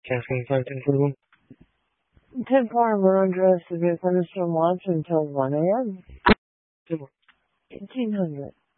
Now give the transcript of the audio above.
Asking 510 for the room. 10-4, Verona, severe thunderstorm watch until 1 a.m. 1800.